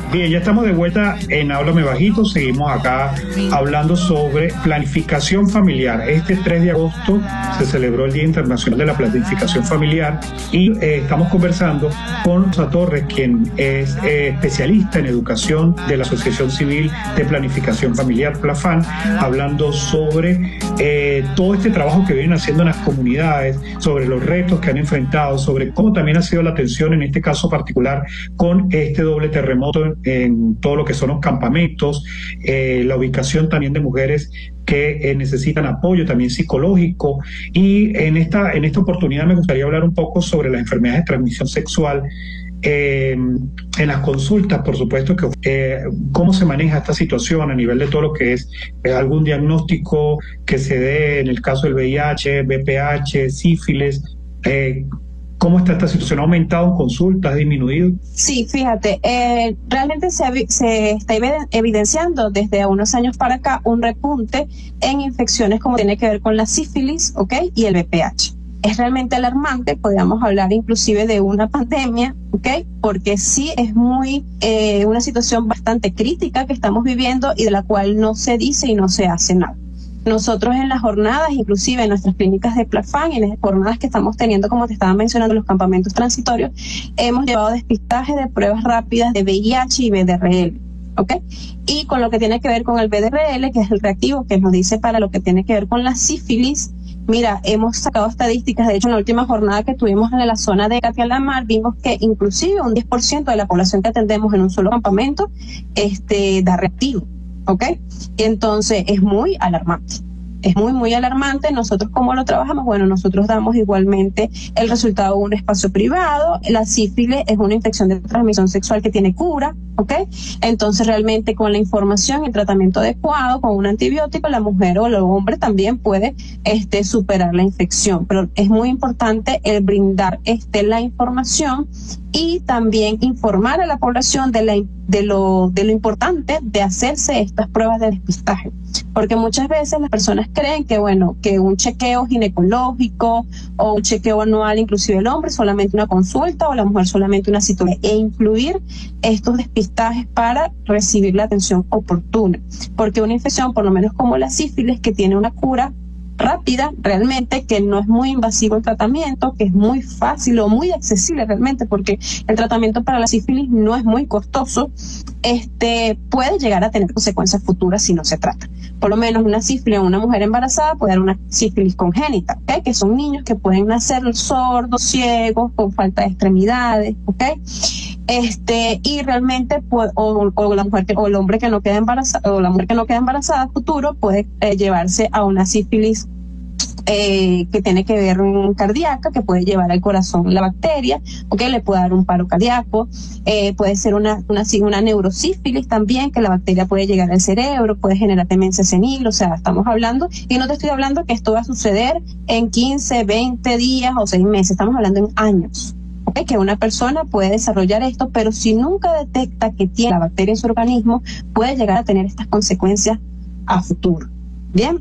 Bien, ya estamos de vuelta en Háblame Bajito. Seguimos acá hablando sobre planificación familiar. Este 3 de agosto se celebró el Día Internacional de la Planificación Familiar y estamos conversando con Rosa Torres, quien es especialista en educación de la Asociación Civil de Planificación Familiar, PLAFAN, hablando sobre todo este trabajo que vienen haciendo en las comunidades, sobre los retos que han enfrentado, sobre cómo también ha sido la atención en este caso particular con este doble terremoto en todo lo que son los campamentos, la ubicación también de mujeres que necesitan apoyo también psicológico. Y en esta oportunidad me gustaría hablar un poco sobre las enfermedades de transmisión sexual. En las consultas, por supuesto, que cómo se maneja esta situación a nivel de todo lo que es algún diagnóstico que se dé en el caso del VIH, VPH, sífilis. ¿Cómo está esta situación? ¿Ha aumentado en consultas? ¿Ha disminuido? Sí, fíjate, realmente se está evidenciando desde unos años para acá un repunte en infecciones como tiene que ver con la sífilis, ¿ok? Y el VPH. Es realmente alarmante, podríamos hablar inclusive de una pandemia, ¿ok? Porque sí es una situación bastante crítica que estamos viviendo y de la cual no se dice y no se hace nada. Nosotros en las jornadas, inclusive en nuestras clínicas de PLAFAN y en las jornadas que estamos teniendo, como te estaba mencionando, los campamentos transitorios, hemos llevado despistaje de pruebas rápidas de VIH y VDRL, ¿ok? Y con lo que tiene que ver con el VDRL, que es el reactivo que nos dice para lo que tiene que ver con la sífilis, mira, hemos sacado estadísticas. De hecho, en la última jornada que tuvimos en la zona de Catialamar, vimos que inclusive un 10% de la población que atendemos en un solo campamento da reactivo. ¿Ok? Y entonces es muy alarmante. Es muy alarmante. Nosotros, ¿cómo lo trabajamos? Bueno, nosotros damos igualmente el resultado de un espacio privado. La sífilis es una infección de transmisión sexual que tiene cura, ¿ok? Entonces, realmente con la información y el tratamiento adecuado, con un antibiótico, la mujer o el hombre también puede superar la infección. Pero es muy importante el brindar la información y también informar a la población de lo importante de hacerse estas pruebas de despistaje. Porque muchas veces las personas creen que un chequeo ginecológico o un chequeo anual, inclusive el hombre solamente una consulta o la mujer solamente una cita, e incluir estos despistajes para recibir la atención oportuna. Porque una infección, por lo menos como la sífilis, que tiene una cura rápida, realmente, que no es muy invasivo el tratamiento, que es muy fácil o muy accesible realmente, porque el tratamiento para la sífilis no es muy costoso, puede llegar a tener consecuencias futuras si no se trata. Por lo menos una sífilis en una mujer embarazada puede dar una sífilis congénita, ¿okay? Que son niños que pueden nacer sordos, ciegos, con falta de extremidades, ¿ok? Y realmente o la mujer o el hombre que no queda embarazada o la mujer que no queda embarazada a futuro puede llevarse a una sífilis que tiene que ver con cardíaca, que puede llevar al corazón la bacteria, que le puede dar un paro cardíaco, puede ser una neurosífilis también, que la bacteria puede llegar al cerebro, puede generar demencia senil. O sea, estamos hablando, y no te estoy hablando que esto va a suceder en 15, 20 días o 6 meses, estamos hablando en años. Okay, que una persona puede desarrollar esto, pero si nunca detecta que tiene la bacteria en su organismo, puede llegar a tener estas consecuencias a futuro. Bien.